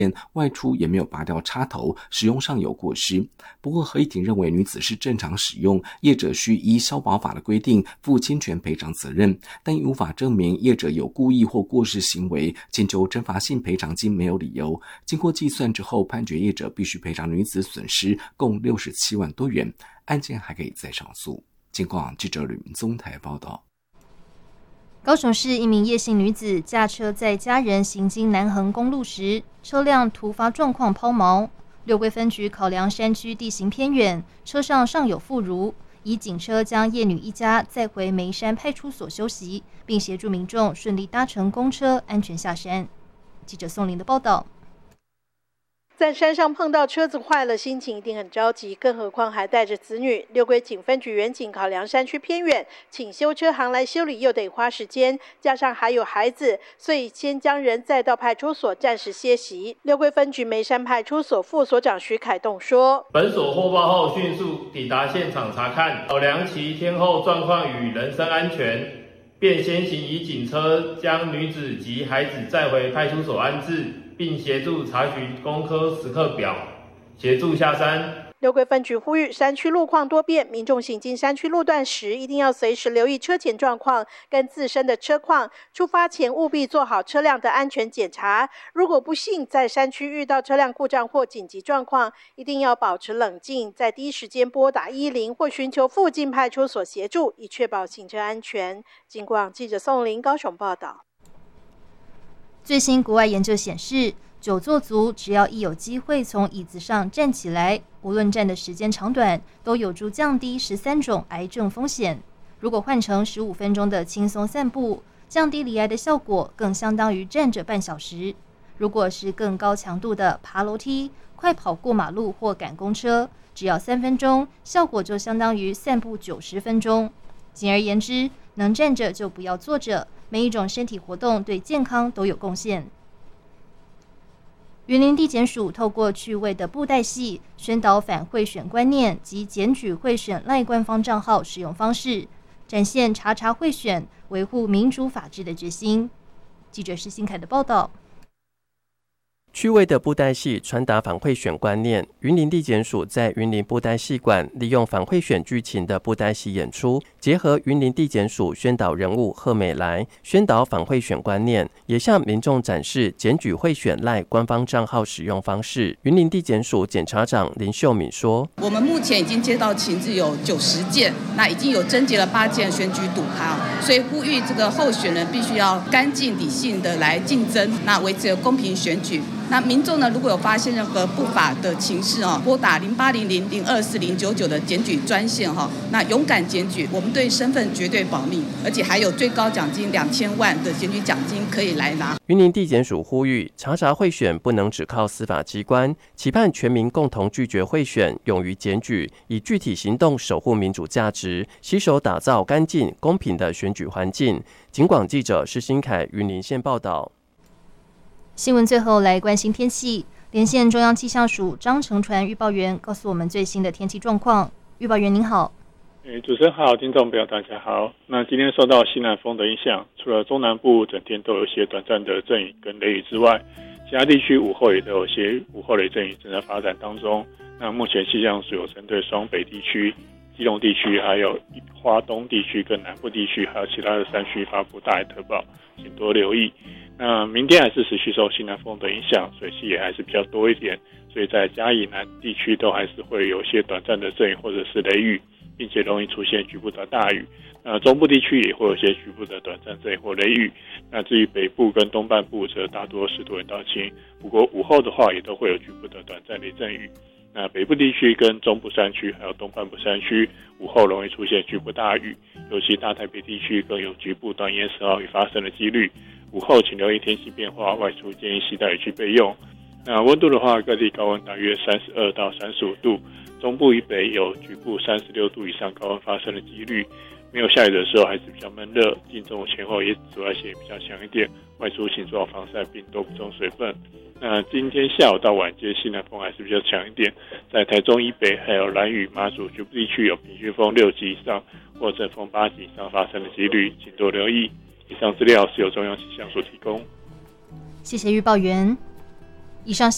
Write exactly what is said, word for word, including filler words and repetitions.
外出也没有拔掉插头，使用上有过失。不过合议庭认为女子是正常使用，业者需依消保法的规定负侵权赔偿责任，但因无法证明业者有故意或过失行为，请求征罚性赔偿金没有理由。经过计算之后，判决业者必须赔偿女子损失共六十七万多元，案件还可以再上诉。经广记者吕明宗台报道。 高雄市一名叶姓女子驾车载家人行经南横公路时，车辆突发状况抛锚。六龟分局考量山区地形偏远，车上尚有妇孺，以警车将叶女一家载回梅山派出所休息，并协助民众顺利搭乘公车安全下山。记者宋林的报道。 在山上碰到车子坏了，心情一定很着急，更何况还带着子女。六龟警分局员警考量山区偏远，请修车行来修理又得花时间，加上还有孩子，所以先将人载到派出所暂时歇息。六龟分局梅山派出所副所长徐凯栋说：“ 本所获报后迅速抵达现场查看，考量其天候状况与人身安全，便先行以警车将女子及孩子载回派出所安置，并协助查询公科时刻表，协助下山。” 六龟分局呼吁，山区路况多变，民众行经山区路段时，一定要随时留意车前状况跟自身的车况，出发前务必做好车辆的安全检查。如果不幸在山区遇到车辆故障或紧急状况，一定要保持冷静，在第一时间拨打一零或寻求附近派出所协助，以确保行车安全。经广记者宋林高雄报道。 最新国外研究显示，久坐族只要一有机会从椅子上站起来，无论站的时间长短，都有助降低十三种癌症风险。如果换成十五分钟的轻松散步，降低罹癌的效果更相当于站着半小时。如果是更高强度的爬楼梯、快跑过马路或赶公车，只要三分钟，效果就相当于散步九十分钟。简而言之，能站着就不要坐着，每一种身体活动对健康都有贡献。云林地检署透过趣味的布袋戏，宣导反贿选观念及检举贿选赖官方账号使用方式，展现查查贿选、维护民主法治的决心。记者施新凯的报道。 趣味的布袋戏传达反贿选观念，云林地检署在云林布袋戏馆利用反贿选剧情的布袋戏演出，结合云林地检署宣导人物贺美来宣导反贿选观念，也向民众展示检举贿选赖官方账号使用方式。云林地检署检察长林秀敏说：“ 我们目前已经接到情资有九十件，那已经有侦结了八件选举赌盘，所以呼吁这个候选人必须要干净理性的来竞争，那维持公平选举。”那民众呢，如果有发现任何不法的情事哦，拨打零八零零零二四零九九的检举专线哈，那勇敢检举，我们对身份绝对保密，而且还有最高奖金两千万的检举奖金可以来拿。 云林地检署呼吁，查查贿选不能只靠司法机关，期盼全民共同拒绝贿选，勇于检举，以具体行动守护民主价值，携手打造干净公平的选举环境。警广记者施新凯云林县报道。 新闻最后来关心天气，连线中央气象署张成传预报员告诉我们最新的天气状况。预报员您好。 诶，主持人好，听众朋友大家好。那今天受到西南风的影响，除了中南部整天都有一些短暂的阵雨跟雷雨之外，其他地区午后也都有些午后雷阵雨正在发展当中。那目前气象署有针对双北地区、基隆地区、还有花东地区跟南部地区，还有其他的山区发布大雨特报，请多留意。那明天还是持续受西南风的影响，水汽也还是比较多一点，所以在嘉义南地区都还是会有一些短暂的阵雨或者是雷雨，并且容易出现局部的大雨。那中部地区也会有一些局部的短暂阵雨或雷雨。那至于北部跟东半部则大多是多云到晴，不过午后的话也都会有局部的短暂雷阵雨。那北部地区跟中部山区还有东半部山区午后容易出现局部大雨，尤其大台北地区更有局部短延时豪雨发生的几率。午后请留意天气变化，外出建议携带雨具备用。那温度的话，各地高温大约三十二到三十五度，中部以北有局部三十六度以上高温发生的几率。没有下雨的时候还是比较闷热，近中午前后也紫外线也比较强一点，外出请做好防晒并多补充水分。那今天下午到晚间西南风还是比较强一点，在台中以北还有兰屿、马祖局部地区有平均风六级以上或阵风八级以上发生的几率，请多留意。以上资料是由中央气象所提供。 谢谢预报员。以上